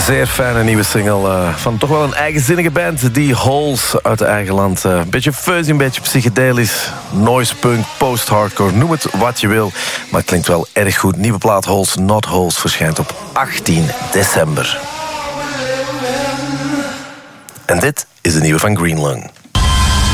Zeer fijne nieuwe single van toch wel een eigenzinnige band. Die Holes uit eigen land. Een beetje fuzzy, een beetje psychedelisch. Noise punk, post-hardcore, noem het wat je wil. Maar het klinkt wel erg goed. Nieuwe plaat Holes Not Holes verschijnt op 18 december. En dit is de nieuwe van Green Lung.